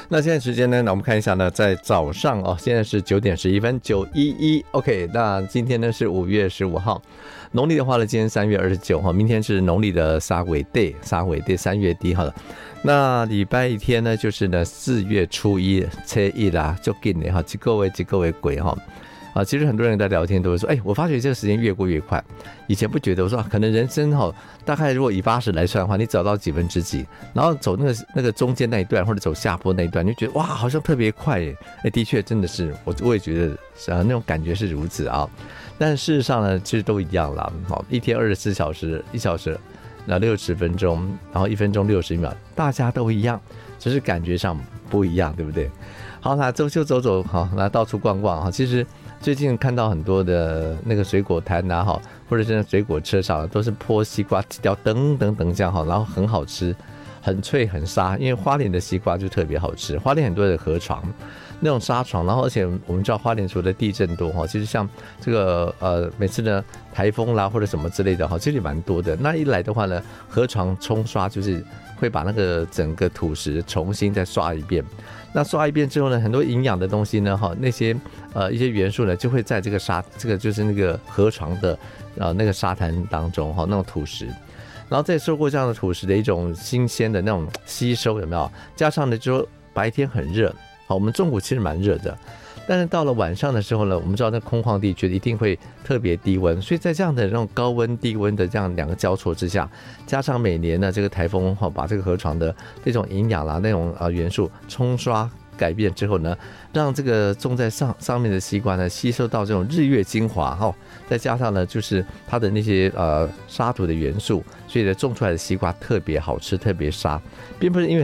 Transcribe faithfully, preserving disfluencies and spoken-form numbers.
那现在时间呢？那我们看一下呢，在早上哦，现在是九点十一分，九一一 ，OK。那今天呢是五月十五号，农历的话呢，今天三月二十九号，明天是农历的沙尾 day， 沙尾 day 三月底好了。那礼拜一天呢，就是呢四月初一，初一啦，就近的哈，几个位几个位鬼哈。啊，其实很多人在聊天都会说，哎、欸，我发觉这个时间越过越快。以前不觉得，我说、啊、可能人生哈，大概如果以八十来算的话，你走到几分之几，然后走那个那个中间那一段，或者走下坡那一段，你就觉得哇，好像特别快耶。哎、欸，的确真的是，我我也觉得啊，那种感觉是如此啊。但事实上呢，其实都一样啦。好，一天二十四小时，一小时那六十分钟，然后一分钟六十秒，大家都一样，只是感觉上不一样，对不对？好，那周休走走，好，那到处逛逛哈，其实。最近看到很多的那个水果摊啊，哈，或者是水果车上都是泼西瓜，几条等等等这样哈，然后很好吃，很脆很沙，因为花莲的西瓜就特别好吃。花莲很多的河床，那种沙床，然后而且我们知道花莲除了地震多哈，其实像这个呃每次呢台风啦或者什么之类的哈，其实也蛮多的。那一来的话呢，河床冲刷就是会把那个整个土石重新再刷一遍。那刷一遍之后呢，很多营养的东西呢，哈，那些呃一些元素呢，就会在这个沙，这个就是那个河床的呃那个沙滩当中哈，那种土石，然后再受过这样的土石的一种新鲜的那种吸收，有没有？加上呢，就说白天很热，好，我们中午其实蛮热的，但是到了晚上的时候呢，我们知道那空旷地区一定会特别低温，所以在这样的那种高温低温的这样两个交错之下，加上每年呢这个台风哈把这个河床的这种营养啦那种呃元素冲刷改变之后呢，让这个种在上上面的西瓜呢吸收到这种日月精华哈，再加上呢就是它的那些呃沙土的元素，所以呢种出来的西瓜特别好吃，特别沙，并不是因为